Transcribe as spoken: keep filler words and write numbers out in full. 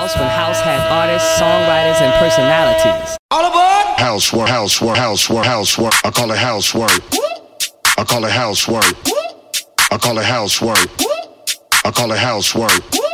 house when house had artists, songwriters, and personalities. All aboard! Housework, housework, housework, housework. I call it housework. I call it housework. I call it housework. I call it housework.